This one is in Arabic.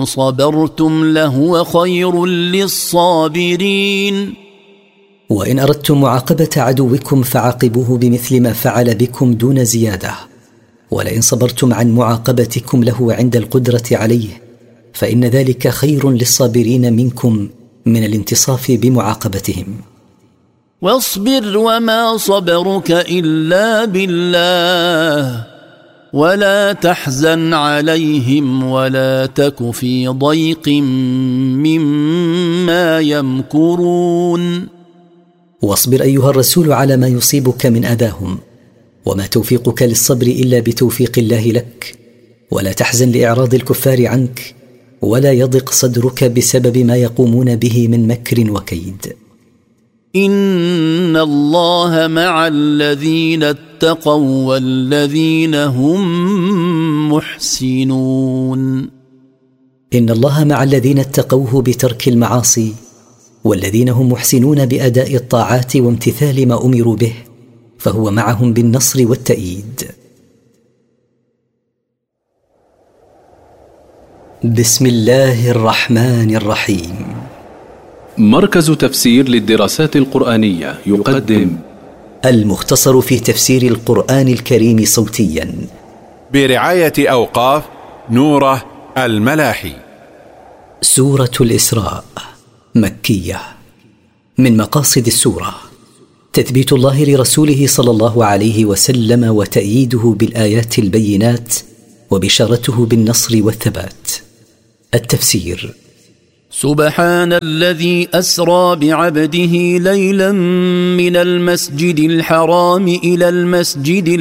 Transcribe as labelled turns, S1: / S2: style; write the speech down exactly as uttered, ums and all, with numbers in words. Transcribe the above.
S1: صبرتم لهو خير للصابرين.
S2: وإن أردتم معاقبة عدوكم فعاقبوه بمثل ما فعل بكم دون زيادة، ولئن صبرتم عن معاقبتكم له عند القدرة عليه فإن ذلك خير للصابرين منكم من الانتصاف بمعاقبتهم.
S1: واصبر وما صبرك إلا بالله ولا تحزن عليهم ولا تك في ضيق مما يمكرون.
S2: واصبر أيها الرسول على ما يصيبك من أذاهم، وما توفيقك للصبر إلا بتوفيق الله لك، ولا تحزن لإعراض الكفار عنك، ولا يضق صدرك بسبب ما يقومون به من مكر وكيد.
S1: إن الله مع الذين اتقوا والذين هم محسنون.
S2: إن الله مع الذين اتقوه بترك المعاصي، والذين هم محسنون بأداء الطاعات وامتثال ما أمروا به، فهو معهم بالنصر والتأييد. بسم الله الرحمن الرحيم.
S3: مركز تفسير للدراسات القرآنية يقدم
S2: المختصر في تفسير القرآن الكريم صوتيا
S4: برعاية أوقاف نوره الملاحي.
S2: سورة الإسراء مكية. من مقاصد السورة تثبيت الله لرسوله صلى الله عليه وسلم وتأييده بالآيات البينات وبشارته بالنصر والثبات. التفسير:
S1: سبحان الذي أسرى بعبده ليلا من المسجد الحرام إلى المسجد